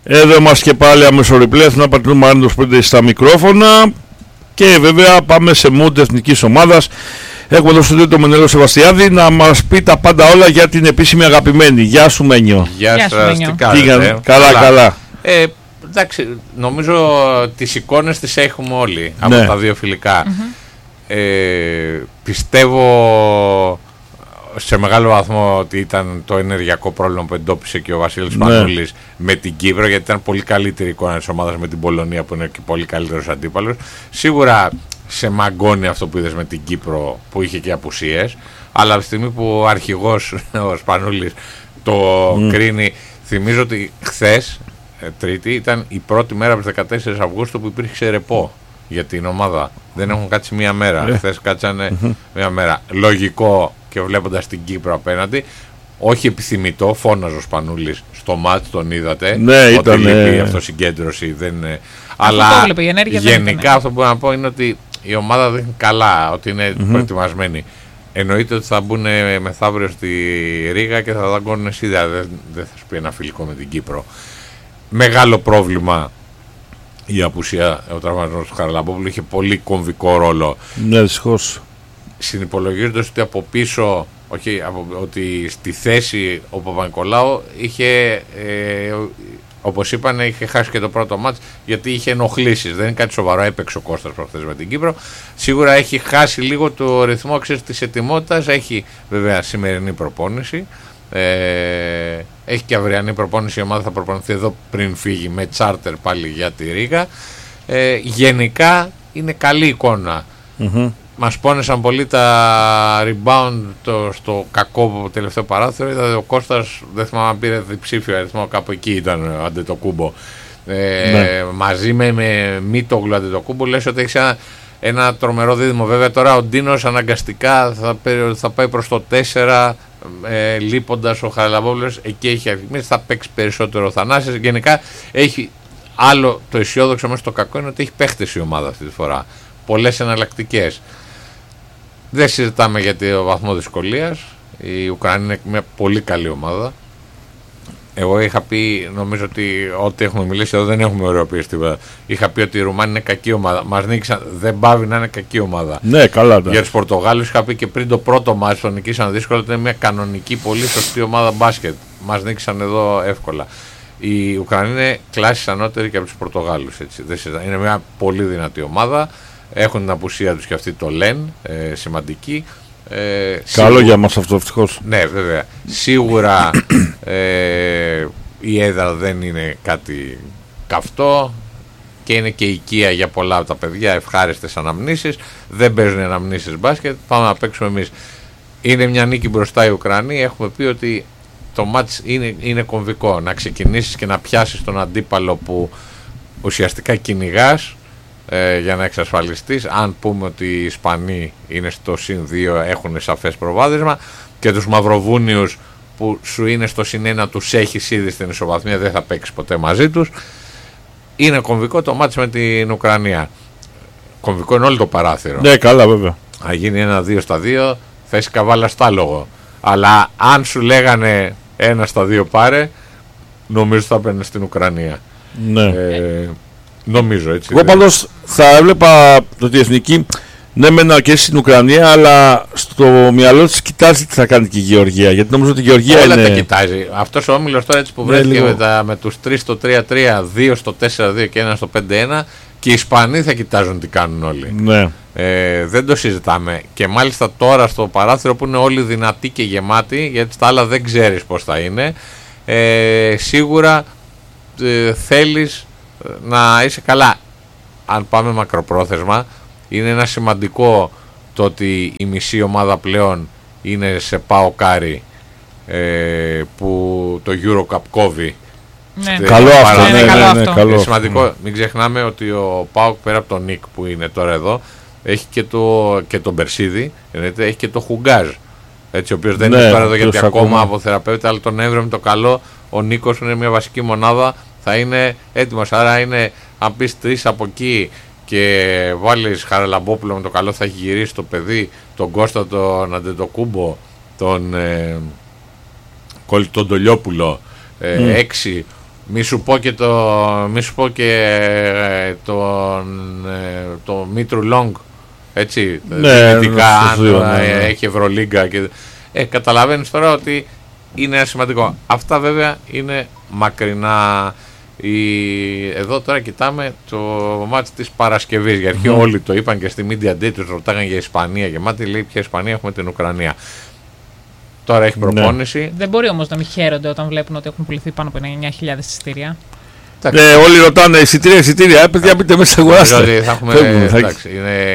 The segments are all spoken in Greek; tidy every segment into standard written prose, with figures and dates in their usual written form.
Εδώ μας και πάλι αμεσορυπλέ, να πατρινούμε Μαρίνος Σπρίντε στα μικρόφωνα. Και βέβαια πάμε σε mood εθνικής ομάδας. Έχουμε εδώ στο το Μενέλο Σεβαστιάδη να μας πει τα πάντα όλα για την επίσημη αγαπημένη. Γεια σου Μένιο. Γεια σας, τι κάνετε? Καλά. Εντάξει, νομίζω τις εικόνες τις έχουμε όλοι από τα δύο φιλικά. Πιστεύω σε μεγάλο βαθμό ότι ήταν το ενεργειακό πρόβλημα που εντόπισε και ο Βασίλης Πανούλης με την Κύπρο, γιατί ήταν πολύ καλύτερη εικόνα της ομάδας με την Πολωνία που είναι και πολύ καλύτερος αντίπαλος. Σίγουρα σε μαγκώνει αυτό που είδες με την Κύπρο που είχε και απουσίες, αλλά από τη στιγμή που ο αρχηγός ο Σπανούλης το κρίνει, θυμίζω ότι χθες Τρίτη ήταν η πρώτη μέρα από τις 14 Αυγούστου που υπήρχε ρεπό για την ομάδα. Δεν έχουν κάτσει μία μέρα. Χθες κάτσανε μία μέρα. Λογικό και βλέποντας την Κύπρο απέναντι, όχι επιθυμητό, φώναζε ο Σπανούλης στο μάτς, τον είδατε. Ναι, ότι ήταν λείπει αυτοσυγκέντρωση. Αλλά γενικά αυτό που μπορώ να πω είναι ότι η ομάδα δείχνει καλά, ότι είναι προετοιμασμένη. Εννοείται ότι θα μπουν μεθαύριο στη Ρήγα και θα δαγκώνουν σίδερα. Δεν θα σου πει ένα φιλικό με την Κύπρο. Μεγάλο πρόβλημα η απουσία, ο τραυματισμός του Χαραλαμπόπουλου είχε πολύ κομβικό ρόλο. Ναι, δυστυχώς. Συνυπολογίζοντας ότι από πίσω, ότι στη θέση ο Παπα-Νικολάου είχε, όπως είπαν, είχε χάσει και το πρώτο μάτς γιατί είχε ενοχλήσεις. Δεν είναι κάτι σοβαρό, έπαιξε ο Κώστας προχθές με την Κύπρο. Σίγουρα έχει χάσει λίγο το ρυθμό της ετοιμότητας. Έχει βέβαια σημερινή προπόνηση. Έχει και αυριανή προπόνηση. Η ομάδα θα προπονηθεί εδώ πριν φύγει με τσάρτερ πάλι για τη Ρήγα. Γενικά είναι καλή εικόνα. Μας πόνεσαν πολύ τα rebound στο κακό τελευταίο παράθυρο. Είδατε ο Κώστας, δεν θυμάμαι αν πήρε διψήφιο αριθμό, κάπου εκεί ήταν ο Αντετοκούμπο. Μαζί με Μίτογλου Αντετοκούμπο, λες ότι έχει ένα τρομερό δίδυμο. Βέβαια τώρα ο Ντίνος αναγκαστικά θα πάει προς το 4, λείποντας ο Χαραλαμπόπουλος. Εκεί έχει αριθμίσει, θα παίξει περισσότερο ο Θανάσης. Γενικά έχει άλλο το αισιόδοξο μέσα στο κακό, είναι ότι έχει παίχτες η ομάδα αυτή τη φορά. Πολλές εναλλακτικές. Δεν συζητάμε για το βαθμό δυσκολίας. Η Ουκρανία είναι μια πολύ καλή ομάδα. Εγώ είχα πει, νομίζω ότι ό,τι έχουμε μιλήσει εδώ δεν έχουμε ωρεοποιήσει τίποτα. Είχα πει ότι η Ρουμάνια είναι κακή ομάδα. Μας νίκησαν, δεν πάβει να είναι κακή ομάδα. Ναι, καλά. Για τους Πορτογάλους είχα πει και πριν το πρώτο μάτς που νικήσαν δύσκολα ότι είναι μια κανονική, πολύ σωστή ομάδα μπάσκετ. Μας νίκησαν εδώ εύκολα. Η Ουκρανία είναι κλάσης ανώτερη και από τους Πορτογάλους. Έτσι. Είναι μια πολύ δυνατή ομάδα. Έχουν την απουσία τους και αυτοί το λένε, σημαντική. Καλό για μας αυτό, ευτυχώς. Ναι, βέβαια. Σίγουρα η έδρα δεν είναι κάτι καυτό και είναι και οικία για πολλά από τα παιδιά, ευχάριστες αναμνήσεις. Δεν παίζουν αναμνήσεις μπάσκετ, πάμε να παίξουμε εμείς. Είναι μια νίκη μπροστά η Ουκρανία. Έχουμε πει ότι το μάτς είναι κομβικό. Να ξεκινήσεις και να πιάσεις τον αντίπαλο που ουσιαστικά κυνηγάς, για να εξασφαλιστείς. Αν πούμε ότι οι Ισπανοί είναι στο συν 2, έχουν σαφές προβάδισμα, και τους Μαυροβούνιους που σου είναι στο συν 1 τους έχεις ήδη στην ισοβαθμία, δεν θα παίξεις ποτέ μαζί τους. Είναι κομβικό το μάτς με την Ουκρανία. Κομβικό είναι όλο το παράθυρο. Ναι, καλά, βέβαια. Θα γίνει ένα 2-2, θέση καβάλα στάλογο. Αλλά αν σου λέγανε 1-2 πάρε, νομίζω θα παίρνει στην Ουκρανία. Ναι. Νομίζω έτσι. Εγώ πάντως θα έβλεπα ότι η εθνική, ναι μεν και στην Ουκρανία, αλλά στο μυαλό της κοιτάζει τι θα κάνει και η Γεωργία. Γιατί νομίζω ότι η Γεωργία όλα είναι. Τα κοιτάζει. Αυτός ο όμιλος τώρα έτσι που βρέθηκε με τους 3 στο 3-3, 2 στο 4-2 και 1 στο 5-1, και οι Ισπανοί θα κοιτάζουν τι κάνουν όλοι. Ναι. Δεν το συζητάμε. Και μάλιστα τώρα στο παράθυρο που είναι όλοι δυνατοί και γεμάτοι, γιατί στα άλλα δεν ξέρεις πώς θα είναι. Σίγουρα θέλεις να είσαι καλά. Αν πάμε μακροπρόθεσμα, είναι ένα σημαντικό το ότι η μισή ομάδα πλέον είναι σε ΠΑΟΚάρι, που το Eurocup κόβει. Ναι. Καλό αυτό, ναι, είναι σημαντικό. Μην ξεχνάμε ότι ο ΠΑΟΚ πέρα από τον Νίκ που είναι τώρα εδώ, έχει και τον Μπερσίδη, έχει και το Χουγκάζ, έτσι, ο οποίος δεν είναι τώρα εδώ γιατί ακόμα αποθεραπεύεται, αλλά τον Εύρο με το καλό, ο Νίκος είναι μια βασική μονάδα, θα είναι έτοιμος. Άρα είναι, αν πεις 3 από εκεί και βάλεις Χαραλαμπόπουλο με το καλό, θα έχει γυρίσει το παιδί, τον Κώστα τον Αντετοκούμπο, τον Τολιόπουλο, 6 Μη σου πω και το Μήτρου Λόγκ, έτσι, δυνητικά αν έχει Ευρωλίγκα και καταλαβαίνεις τώρα ότι είναι ένα σημαντικό. Αυτά βέβαια είναι μακρινά. Εδώ τώρα κοιτάμε το μάτι της Παρασκευής. Για αρχή όλοι το είπαν και στη Media Day, τους ρωτάγαν για Ισπανία και μάτι λέει ποια Ισπανία, έχουμε την Ουκρανία. Τώρα έχει προπόνηση. Δεν μπορεί όμως να μην χαίρονται όταν βλέπουν ότι έχουν πουληθεί πάνω από 9.000 εισιτήρια. Όλοι ρωτάνε εισιτήρια. Παιδιά, μπείτε μέσα, αγοράστε. Εντάξει,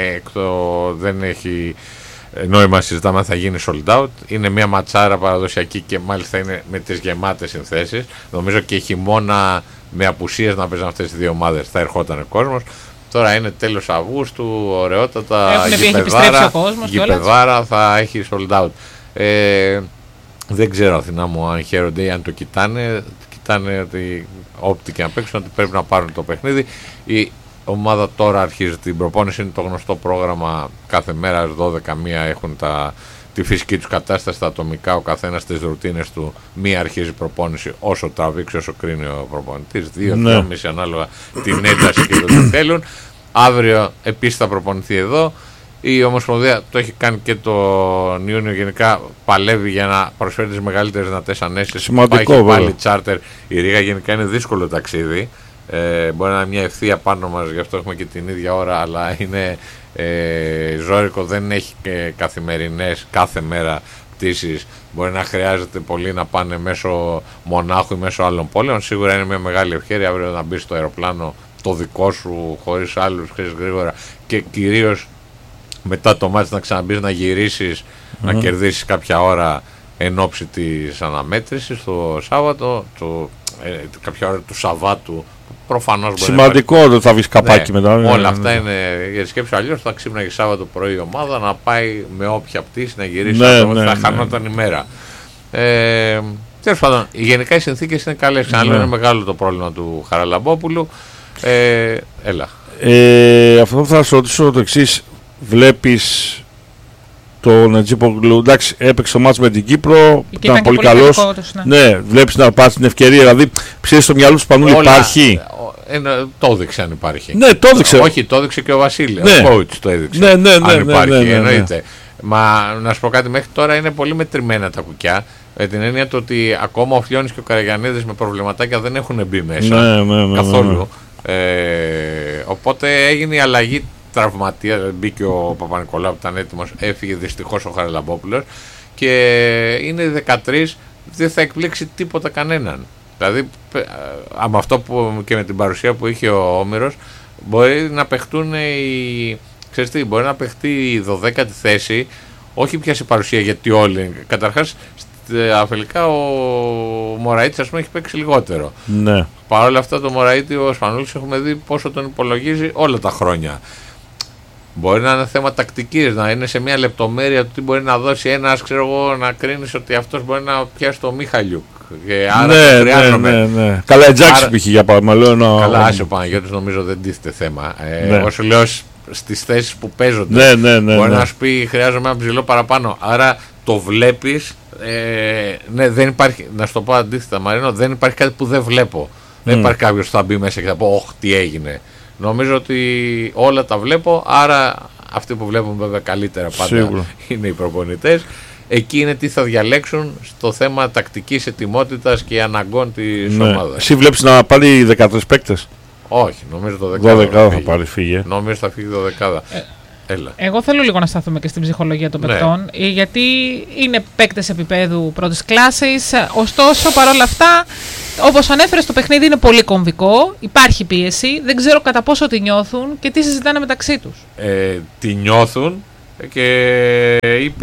δεν έχει νόημα συζητάμε αν θα γίνει sold out. Είναι μια ματσάρα παραδοσιακή και μάλιστα είναι με τις γεμάτες συνθέσεις. Νομίζω και χειμώνα με απουσίες να παίζουν αυτές τις δύο ομάδες θα ερχόταν ο κόσμος. Τώρα είναι τέλος Αυγούστου, ωραιότατα γηπεδάρα, θα έχει sold out. Δεν ξέρω, Αθηνά μου, αν χαίρονται ή αν το κοιτάνε. Κοιτάνε ότι όπτι και να παίξουν, ότι πρέπει να πάρουν το παιχνίδι. Η ομάδα τώρα αρχίζει την προπόνηση, είναι το γνωστό πρόγραμμα. Κάθε μέρα 12 μία έχουν τη φυσική τους κατάσταση, τα ατομικά, ο καθένας τις ρουτίνες του. Μία αρχίζει προπόνηση όσο τραβήξει, όσο κρίνει ο προπονητής. 2-2,5 ανάλογα την ένταση και το τι θέλουν. Αύριο επίσης θα προπονηθεί εδώ. Η Ομοσπονδία το έχει κάνει και τον Ιούνιο, γενικά παλεύει για να προσφέρει τις μεγαλύτερες δυνατές ανέσεις. Σημαντικό, έχει πάλι τσάρτερ. Η Ρήγα γενικά είναι δύσκολο ταξίδι. Μπορεί να είναι μια ευθεία πάνω μας, γι' αυτό έχουμε και την ίδια ώρα, αλλά είναι ζώρικο, δεν έχει και καθημερινές κάθε μέρα πτήσεις. Μπορεί να χρειάζεται πολύ να πάνε μέσω Μονάχου ή μέσω άλλων πόλεων. Σίγουρα είναι μια μεγάλη ευκαιρία αύριο να μπει στο αεροπλάνο το δικό σου, χωρίς άλλους, γρήγορα, και κυρίως μετά το μάτς να ξαναμπείς, να γυρίσεις, να κερδίσεις κάποια ώρα εν ώψη της αναμέτρησης το Σάββατο, κάποια ώρα του Σαββάτου. Προφανώς σημαντικό δεν θα βρεις καπάκι μετά. Όλα αυτά είναι για τη σκέψη. Αλλιώς θα ξύπναγε Σάββατο πρωί η ομάδα να πάει με όποια πτήση να γυρίσει. Θα χανόταν η μέρα. Τέλος πάντων, γενικά οι συνθήκες είναι καλές. Άλλο είναι μεγάλο το πρόβλημα του Χαραλαμπόπουλου. Έλα. Αυτό θα σου ρωτήσω το εξής. Βλέπεις τον Τζίπογλου, εντάξει, έπαιξε το μάτς με την Κύπρο, ήταν πολύ καλός. Ναι, βλέπεις να πάρει την ευκαιρία, δηλαδή ψήσεις στο μυαλό του Σπανούλη υπάρχει. Το έδειξε αν υπάρχει. Ναι, το έδειξε. Όχι, το έδειξε και ο Βασίλης. Ναι. Ο coach το έδειξε. Ναι, αν υπάρχει, εννοείται. Μα να σου πω κάτι, μέχρι τώρα είναι πολύ μετρημένα τα κουκιά. Την έννοια του ότι ακόμα ο Φλιώνης και ο Καραγιαννίδης με προβληματάκια δεν έχουν μπει μέσα καθόλου. Οπότε έγινε η αλλαγή τραυματία. Μπήκε ο Παπα-Νικολάου που ήταν έτοιμος, έφυγε δυστυχώς ο Χαραλαμπόπουλος και είναι 13, δεν θα εκπλήξει τίποτα κανέναν. Δηλαδή με αυτό που και με την παρουσία που είχε ο Όμηρος μπορεί να παιχτούν μπορεί να παιχτεί η 12η θέση, όχι πια σε παρουσία, γιατί όλοι καταρχάς αφελικά ο Μωραΐτης ας πούμε έχει παίξει λιγότερο. Ναι. Παρ' όλα αυτά το Μωραΐτη ο Σπανούλης έχουμε δει πόσο τον υπολογίζει όλα τα χρόνια. Μπορεί να είναι θέμα τακτικής, να είναι σε μια λεπτομέρεια του τι μπορεί να δώσει ένας, ξέρω εγώ, να κρίνεις ότι αυτός μπορεί να πιάσει το Μίχαλιουκ. Και άρα το χρειάζομαι. Ναι. Καλά, Ετζάκης π.χ. για παράδειγμα. Καλά, άσε ο Παναγιώτης νομίζω δεν τίθεται θέμα. Εγώ σου λέω στις θέσεις που παίζονται. Μπορεί να σου πει χρειάζομαι ένα ψηλό παραπάνω. Άρα το βλέπεις. Ναι, δεν υπάρχει, να σου το πω αντίθετα Μαρίνο, δεν υπάρχει κάτι που δεν βλέπω. Δεν υπάρχει κάποιος που θα μπει μέσα και θα πω όχ τι έγινε. Νομίζω ότι όλα τα βλέπω, άρα αυτοί που βλέπουν βέβαια καλύτερα πάντα σίγουρα είναι οι προπονητές. Εκεί είναι τι θα διαλέξουν στο θέμα τακτικής ετοιμότητας και αναγκών της ομάδας. Εσύ βλέπεις να πάρει 13 παίκτες? Όχι, νομίζω το 12 θα πάρει, φύγε. Νομίζω θα φύγει το 12. Έλα. Εγώ θέλω λίγο να σταθούμε και στην ψυχολογία των παικτών, γιατί είναι παίκτες επίπεδου πρώτης κλάσης, ωστόσο παρόλα αυτά, όπως ανέφερες, το παιχνίδι είναι πολύ κομβικό, υπάρχει πίεση, δεν ξέρω κατά πόσο τη νιώθουν και τι συζητάνε μεταξύ τους. Τη νιώθουν και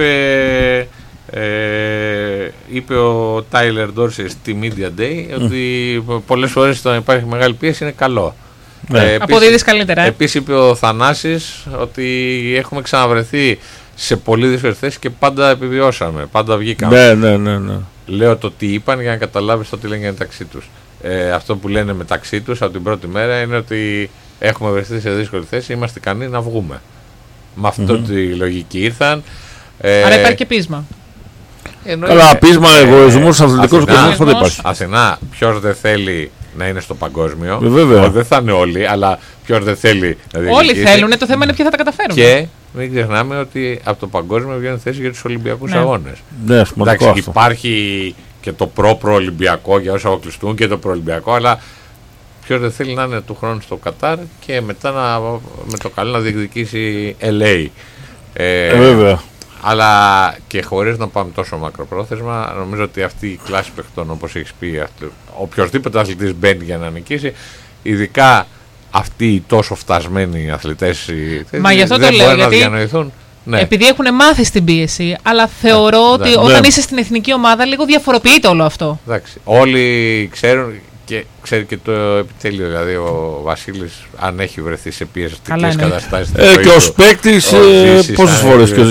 είπε ο Τάιλερ Ντόρσεϊ στη Media Day ότι πολλές φορές όταν υπάρχει μεγάλη πίεση είναι καλό. Αποδίδεις καλύτερα. Επίσης είπε ο Θανάσης ότι έχουμε ξαναβρεθεί σε πολύ δύσκολες θέσεις και πάντα επιβιώσαμε, πάντα βγήκαμε. Ναι. Λέω το τι είπαν για να καταλάβεις το τι λένε μεταξύ τους. Αυτό που λένε μεταξύ τους από την πρώτη μέρα είναι ότι έχουμε βρεθεί σε δύσκολη θέση, είμαστε ικανοί να βγούμε. Με αυτό τη λογική ήρθαν. Άρα υπάρχει και πείσμα. Καλά, πείσμα, εγωισμός, αθλητικός κόσμος δεν υπάρχει. Αθηνά, ποιος δεν θέλει να είναι στο παγκόσμιο. Βέβαια. Δεν θα είναι όλοι, αλλά ποιος δεν θέλει να διεκδικήσει. Όλοι θέλουν, το θέμα είναι ποιοι θα τα καταφέρουν. Και μην ξεχνάμε ότι από το παγκόσμιο βγαίνουν θέσεις για τους Ολυμπιακούς αγώνες. Ναι, Εντάξει, υπάρχει και το προ-Ολυμπιακό για όσοι αποκλειστούν και το προολυμπιακό, αλλά ποιος δεν θέλει να είναι του χρόνου στο Κατάρ και μετά με το καλό να διεκδικήσει LA. Βέβαια. Αλλά και χωρίς να πάμε τόσο μακροπρόθεσμα, νομίζω ότι αυτή η κλάση παιχτών, όπως έχεις πει, οποιοδήποτε αθλητής μπαίνει για να νικήσει, ειδικά αυτοί οι τόσο φτασμένοι αθλητές, μα γι' αυτό δεν το λέω, μπορεί να γιατί διανοηθούν. Ναι. Επειδή έχουν μάθει στην πίεση, αλλά θεωρώ ότι όταν είσαι στην εθνική ομάδα λίγο διαφοροποιείται όλο αυτό. Εντάξει, όλοι ξέρουν και ξέρει και το επιτέλειο, δηλαδή ο Βασίλης, αν έχει βρεθεί σε πιεστικές καταστάσεις. Και ως παίκτης πόσες φορές και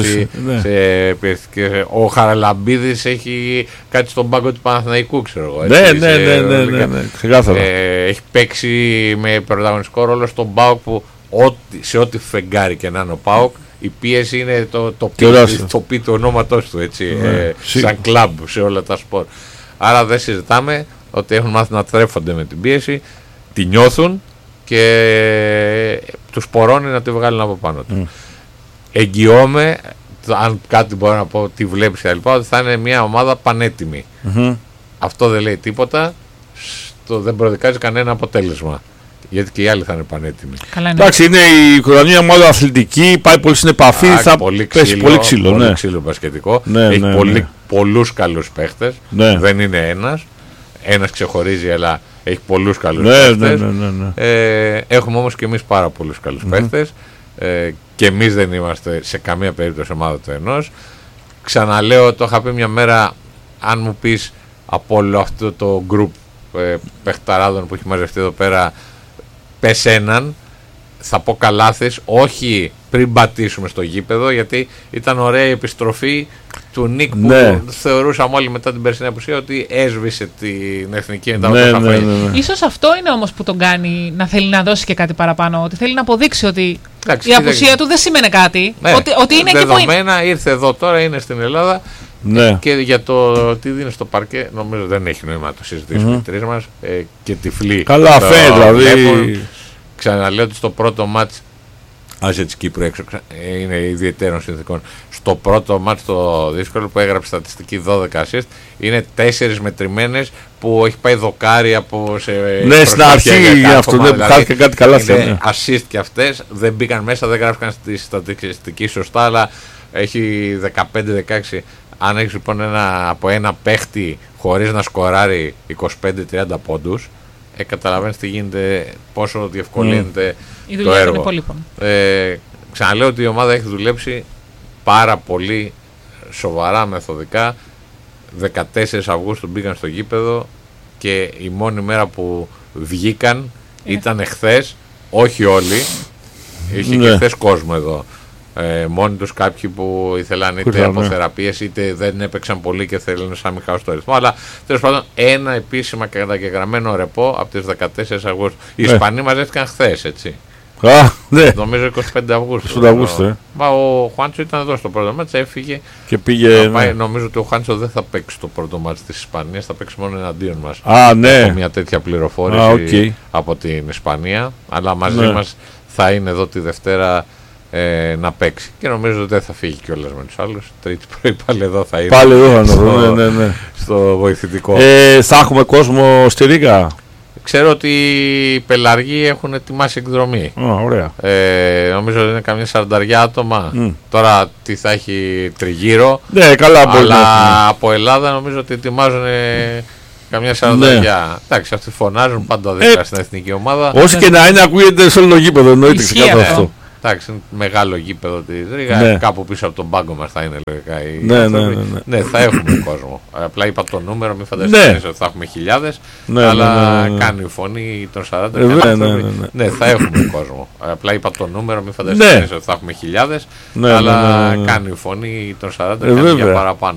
ο Χαραλαμπίδης έχει κάτι στον πάγκο του Παναθηναϊκού, ξέρω εγώ. Ναι, ξεκάθαρα. Έχει παίξει με πρωταγωνιστικό ρόλο στον ΠΑΟΚ που σε ό,τι φεγγάρι και να είναι ο ΠΑΟΚ, η πίεση είναι το πει του ονόματός του, έτσι, σαν κλαμπ σε όλα τα σπορ. Άρα δεν συζητάμε ότι έχουν μάθει να τρέφονται με την πίεση, τη νιώθουν και τους πορώνει να τη βγάλουν από πάνω του. Εγγυώμαι, αν κάτι μπορώ να πω, τι βλέπεις και τα λοιπά, ότι θα είναι μια ομάδα πανέτοιμη. Αυτό δεν λέει τίποτα, δεν προδικάζει κανένα αποτέλεσμα. Γιατί και οι άλλοι θα είναι πανέτοιμοι. Εντάξει, είναι η Ουκρανία ομάδα αθλητική, πάει πολύ στην επαφή, θα πέσει πολύ ξύλο. Πολύ ξύλο μπασκετικό. Έχει πολλούς καλούς παίχτες. Δεν είναι ένας ξεχωρίζει, αλλά έχει πολλούς καλούς παίχτες. Έχουμε όμως και εμείς πάρα πολλούς καλούς παίχτες. Και εμείς δεν είμαστε σε καμία περίπτωση ομάδα του ενός. Ξαναλέω, το είχα πει μια μέρα, αν μου πεις από όλο αυτό το group παιχταράδων που έχει μαζευτεί εδώ πέρα, πες έναν, θα πω καλάθες, όχι πριν πατήσουμε στο γήπεδο, γιατί ήταν ωραία η επιστροφή του Νίκ που θεωρούσαμε όλοι μετά την περσινή απουσία ότι έσβησε την εθνική εντάωση. Ίσως αυτό είναι όμως που τον κάνει να θέλει να δώσει και κάτι παραπάνω, ότι θέλει να αποδείξει ότι η απουσία του δεν σημαίνει κάτι, ότι είναι εκεί που είναι. Δεδομένα, ήρθε εδώ τώρα, είναι στην Ελλάδα. Και για το τι δίνει στο παρκέ, νομίζω δεν έχει νόημα να το συζητήσουμε οι τρεις μας. Και τυφλοί. Καλά, δηλαδή. Ξαναλέω ότι στο πρώτο μάτς, άσε της Κύπρου έξω, είναι ιδιαιτέρων συνθηκών. Στο πρώτο μάτς το δύσκολο που έγραψε στατιστική 12 assist, είναι 4 μετρημένες που έχει πάει δοκάρι από σε. Ναι, στην αρχή για αυτό δεν χάθηκε κάτι καλά. Είναι assist και αυτές, δεν μπήκαν μέσα, δεν γράφηκαν στη στατιστική σωστά, αλλά έχει 15-16. Αν έχεις λοιπόν από ένα παίχτη χωρίς να σκοράρει 25-30 πόντους, καταλαβαίνεις τι γίνεται, πόσο διευκολύνεται το έργο. Ξαναλέω ότι η ομάδα έχει δουλέψει πάρα πολύ σοβαρά, μεθοδικά. 14 Αυγούστου μπήκαν στο γήπεδο και η μόνη μέρα που βγήκαν ήταν χθες, όχι όλοι. Είχε και χθες κόσμο εδώ. Μόνοι τους κάποιοι που ήθελαν είτε από θεραπείες είτε δεν έπαιξαν πολύ και θέλουν σαν μη χάσουν το ρυθμό. Αλλά τέλος πάντων ένα επίσημα καταγεγραμμένο ρεπό από τις 14 Αυγούστου. Οι Ισπανοί μαζεύτηκαν χθες, έτσι. Νομίζω 25 Αυγούστου. Μα ο Χουάντσο ήταν εδώ στο πρώτο μάτς, έφυγε και πήγε. Νομίζω ότι ο Χουάντσο δεν θα παίξει το πρώτο μάτς της Ισπανίας, θα παίξει μόνο εναντίον μας. Έχω μια τέτοια πληροφόρηση από την Ισπανία, αλλά μαζί μας θα είναι εδώ τη Δευτέρα να παίξει. Και νομίζω ότι δεν θα φύγει κιόλας με τους άλλους. Τρίτη πρωί πάλι εδώ θα είναι. Πάλι εδώ θα είναι. Στο βοηθητικό. Θα έχουμε κόσμο στη Ρήγα. Ξέρω ότι οι πελαργοί έχουν ετοιμάσει εκδρομή. Ωραία. Νομίζω ότι είναι καμιά 40 άτομα. Τώρα τι θα έχει τριγύρω. Ναι, καλά μπορεί. Αλλά από Ελλάδα νομίζω ότι ετοιμάζουν καμιά 40. Εντάξει, αυτοί φωνάζουν πάντα δίπλα στην εθνική ομάδα. Όσο και να είναι, ακούγεται σε όλο το γήπεδο. Εννοείται ξεκάθαρα αυτό. Εντάξει, είναι μεγάλο γήπεδο της Ρήγα. Κάπου πίσω από τον πάγκο μας θα είναι λογικά. Ναι, θα έχουμε κόσμο. Απλά είπα το νούμερο, μην φανταστείτε ότι θα έχουμε χιλιάδες. Αλλά κάνει φωνή των 40. Ναι, θα έχουμε κόσμο. Απλά είπα το νούμερο, μην φανταστείτε ότι θα έχουμε χιλιάδες. Αλλά κάνει φωνή των 40 και παραπάνω.